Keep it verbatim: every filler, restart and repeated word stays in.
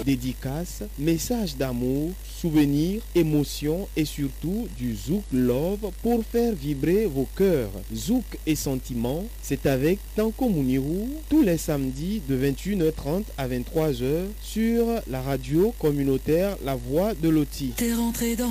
dédicaces, messages d'amour, souvenirs, émotions et surtout du Zouk Love pour faire vibrer vos cœurs. Zouk et sentiments, c'est avec Tanko Muniru tous les samedis de vingt et une heures trente à vingt-trois heures sur la radio communautaire La Voix de Loti. T'es rentré dans